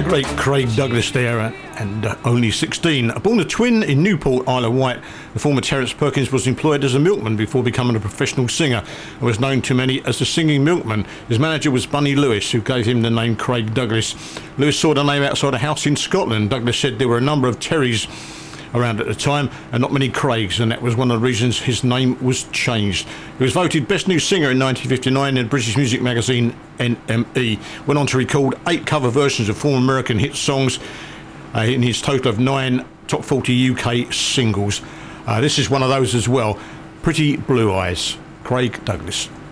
Great Craig Douglas there, and only 16. Born a twin in Newport, Isle of Wight, the former Terence Perkins was employed as a milkman before becoming a professional singer and was known to many as the Singing Milkman. His manager was Bunny Lewis, who gave him the name Craig Douglas. Lewis saw the name outside a house in Scotland. Douglas said there were a number of Terrys around at the time and not many Craigs, and that was one of the reasons his name was changed. He was voted Best New Singer in 1959 in British music magazine NME. Went on to record 8 cover versions of former American hit songs in his total of 9 top 40 UK singles. This is one of those as well. Pretty Blue Eyes, Craig Douglas.